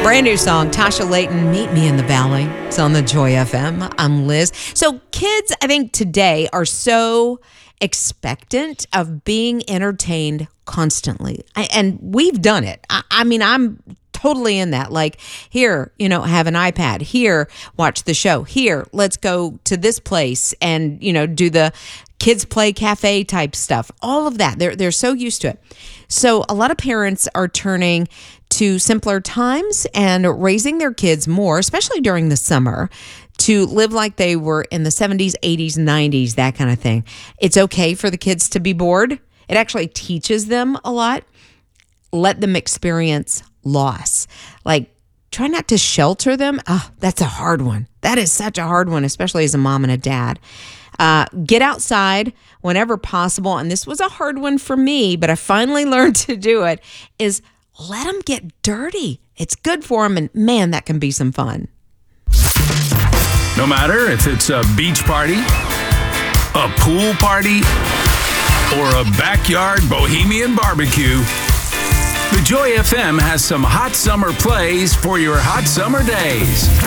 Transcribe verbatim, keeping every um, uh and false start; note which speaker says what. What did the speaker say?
Speaker 1: Brand new song, Tasha Layton, Meet Me in the Valley. It's on the Joy F M. I'm Liz. So kids, I think today are so expectant of being entertained constantly. I, and we've done it. I, I mean, I'm totally in that. Like, here, you know, have an iPad. Here, watch the show. Here, let's go to this place and, you know, do the kids play cafe type stuff. All of that. They're they're so used to it. So a lot of parents are turning to simpler times and raising their kids more, especially during the summer, to live like they were in the seventies, eighties, nineties, that kind of thing. It's okay for the kids to be bored. It actually teaches them a lot. Let them experience loss. Like, try not to shelter them. Oh, that's a hard one. That is such a hard one, especially as a mom and a dad. Uh, get outside whenever possible. And this was a hard one for me, but I finally learned to do it, is let them get dirty. It's good for them. And man, that can be some fun.
Speaker 2: No matter if it's a beach party, a pool party, or a backyard bohemian barbecue, the Joy F M has some hot summer plays for your hot summer days.